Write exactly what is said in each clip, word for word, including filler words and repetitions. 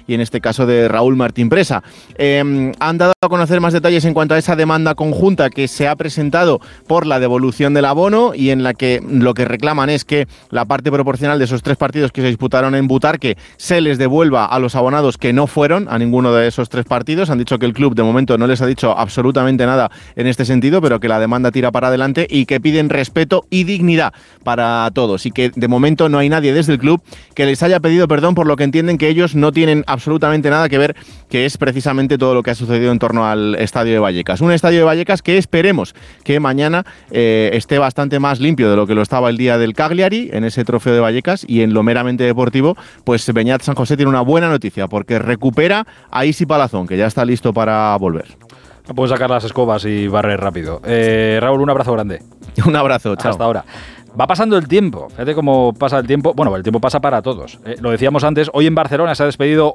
y en este caso de Raúl Martín Presa. Eh, han dado a conocer más detalles en cuanto a esa demanda conjunta que se ha presentado por la devolución del abono y en la que lo que reclaman es que la parte proporcional de esos tres partidos que se disputaron en Butarque se les devuelva a los abonados que no fueron a ninguno de esos tres partidos. Han dicho que el club de momento no les ha dicho absolutamente nada en este sentido, pero que la demanda tira para adelante y que piden respeto y dignidad para todos y que de momento no hay nadie desde el club que les haya pedido perdón por lo que entienden que ellos no tienen absolutamente nada que ver, que es precisamente todo lo que ha sucedido en torno al estadio de Vallecas. Un estadio de Vallecas que esperemos que mañana eh, esté bastante más limpio de lo que lo estaba el día del Cagliari en ese trofeo de Vallecas, y en lo meramente deportivo, pues Beñat San José tiene una buena noticia porque recupera a Isi Palazón, que ya está listo para volver. Pueden sacar las escobas y barrer rápido. Eh, Raúl, un abrazo grande. Un abrazo, chao. Hasta ahora. Va pasando el tiempo, fíjate cómo pasa el tiempo. Bueno, el tiempo pasa para todos. Eh, lo decíamos antes, hoy en Barcelona se ha despedido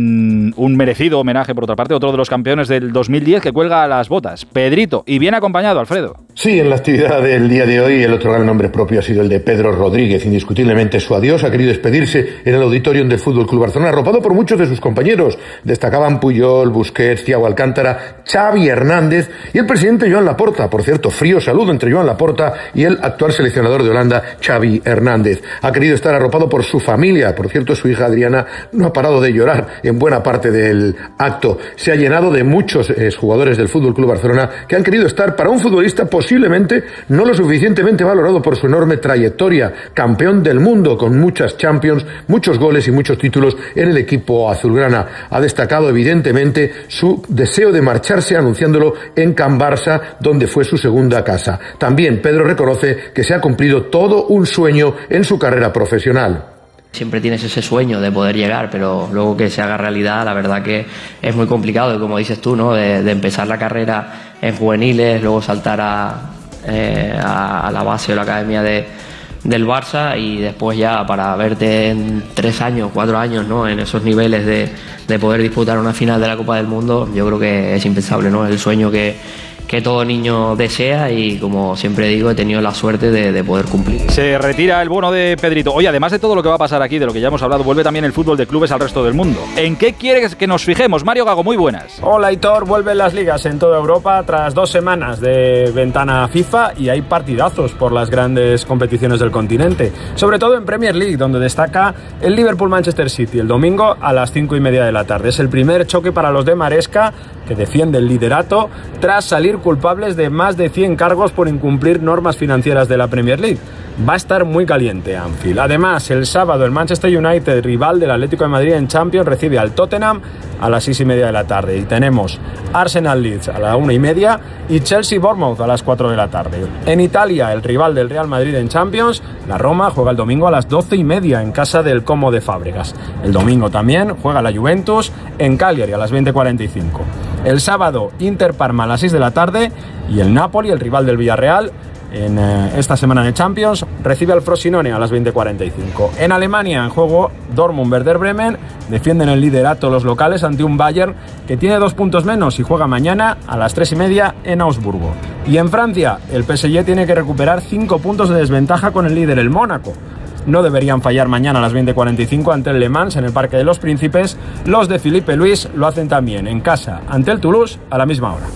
en un merecido homenaje, por otra parte, otro de los campeones del dos mil diez que cuelga las botas, Pedrito, y bien acompañado, Alfredo. Sí, en la actividad del día de hoy el otro gran nombre propio ha sido el de Pedro Rodríguez. Indiscutiblemente su adiós ha querido despedirse en el auditorium del Fútbol Club Barcelona, arropado por muchos de sus compañeros. Destacaban Puyol, Busquets, Thiago Alcántara, Xavi Hernández y el presidente Joan Laporta. Por cierto, frío saludo entre Joan Laporta y el actual seleccionador de Holanda, Xavi Hernández. Ha querido estar arropado por su familia. Por cierto, su hija Adriana no ha parado de llorar en buena parte del acto. Se ha llenado de muchos eh, jugadores del Fútbol Club Barcelona que han querido estar para un futbolista posiblemente no lo suficientemente valorado por su enorme trayectoria, campeón del mundo con muchas Champions, muchos goles y muchos títulos en el equipo azulgrana. Ha destacado evidentemente su deseo de marcharse, anunciándolo en Can Barça, donde fue su segunda casa. También Pedro reconoce que se ha cumplido todo un sueño en su carrera profesional. Siempre tienes ese sueño de poder llegar, pero luego que se haga realidad, la verdad que es muy complicado. Y como dices tú, ¿no? De, de empezar la carrera en juveniles, luego saltar a, eh, a, a la base o la academia de, del Barça y después ya para verte en tres años, cuatro años, ¿no? En esos niveles de, de poder disputar una final de la Copa del Mundo, yo creo que es impensable, ¿no? Es el sueño que que todo niño desea y, como siempre digo, he tenido la suerte de, de poder cumplir. Se retira el bono de Pedrito. Oye, además de todo lo que va a pasar aquí, de lo que ya hemos hablado, vuelve también el fútbol de clubes al resto del mundo. ¿En qué quieres que nos fijemos? Mario Gago, muy buenas. Hola, Aitor. Vuelven las ligas en toda Europa tras dos semanas de ventana FIFA y hay partidazos por las grandes competiciones del continente. Sobre todo en Premier League, donde destaca el Liverpool-Manchester City el domingo a las cinco y media de la tarde. Es el primer choque para los de Maresca, que defiende el liderato tras salir culpables de más de cien cargos por incumplir normas financieras de la Premier League. Va a estar muy caliente Anfield. Además, el sábado el Manchester United, rival del Atlético de Madrid en Champions, recibe al Tottenham a las seis y media de la tarde. Y tenemos Arsenal Leeds a la una y media y Chelsea Bournemouth a las cuatro de la tarde. En Italia, el rival del Real Madrid en Champions, la Roma, juega el domingo a las doce y media en casa del Como de Fábregas. El domingo también juega la Juventus en Cagliari a las veinte cuarenta y cinco. El sábado, Inter Parma a las seis de la tarde y el Napoli, el rival del Villarreal, en eh, esta semana de Champions, recibe al Frosinone a las veinte cuarenta y cinco. En Alemania, en juego Dortmund Werder Bremen, defienden el liderato los locales ante un Bayern que tiene dos puntos menos y juega mañana a las tres y media en Augsburgo. Y en Francia, el P S G tiene que recuperar cinco puntos de desventaja con el líder, el Mónaco. No deberían fallar mañana a las veinte cuarenta y cinco ante el Le Mans en el Parque de los Príncipes. Los de Philippe Luis lo hacen también en casa ante el Toulouse a la misma hora.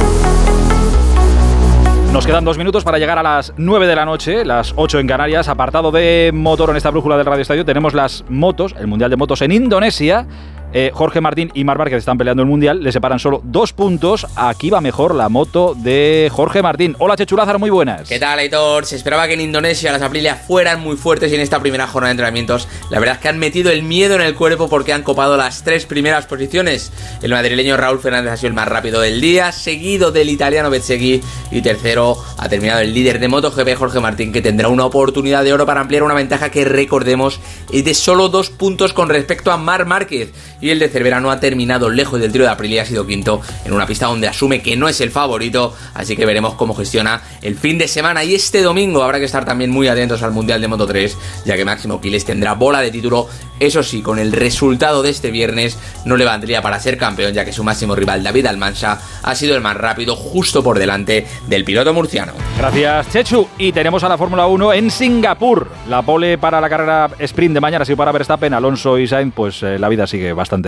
Nos quedan dos minutos para llegar a las nueve de la noche, las ocho en Canarias. Apartado de motor en esta brújula del Radio Estadio, tenemos las motos, el Mundial de Motos en Indonesia. Eh, Jorge Martín y Marc Márquez están peleando el Mundial, le separan solo dos puntos. Aquí va mejor la moto de Jorge Martín. Hola, Chechu Lázaro, muy buenas. ¿Qué tal, Aitor? Se esperaba que en Indonesia las Aprilia fueran muy fuertes y en esta primera jornada de entrenamientos la verdad es que han metido el miedo en el cuerpo porque han copado las tres primeras posiciones. El madrileño Raúl Fernández ha sido el más rápido del día, seguido del italiano Bezzecchi, y tercero ha terminado el líder de MotoGP, Jorge Martín, que tendrá una oportunidad de oro para ampliar una ventaja que, recordemos, es de solo dos puntos con respecto a Marc Márquez. Y el de Cervera no ha terminado lejos del trío de Aprilia, ha sido quinto en una pista donde asume que no es el favorito, así que veremos cómo gestiona el fin de semana. Y este domingo habrá que estar también muy atentos al Mundial de Moto tres, ya que Máximo Quiles tendrá bola de título. Eso sí, con el resultado de este viernes no le valdría para ser campeón, ya que su máximo rival David Almansa ha sido el más rápido, justo por delante del piloto murciano. Gracias, Chechu. Y tenemos a la Fórmula uno en Singapur. La pole para la carrera sprint de mañana ha sido para Verstappen, Alonso y Sainz, pues eh, la vida sigue bastante